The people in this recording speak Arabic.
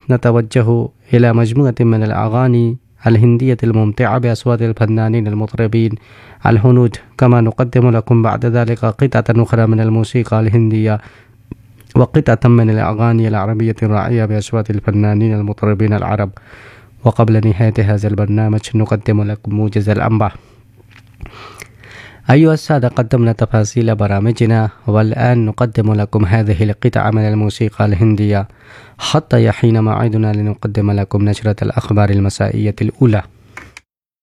نتوجه إلى مجموعة من الأغاني الهندية الممتعة بأصوات الفنانين المطربين الهنود، كما نقدم لكم بعد ذلك قطعة أخرى من الموسيقى الهندية وقطعة من الأغاني العربية الراعية بأصوات الفنانين المطربين العرب. وقبل نهاية هذا البرنامج نقدم لكم موجز الأنباء. أيها السادة، قدمنا تفاصيل برامجنا، والآن نقدم لكم هذه القطعة من الموسيقى الهندية حتى يحين موعدنا لنقدم لكم نشرة الأخبار المسائية الأولى.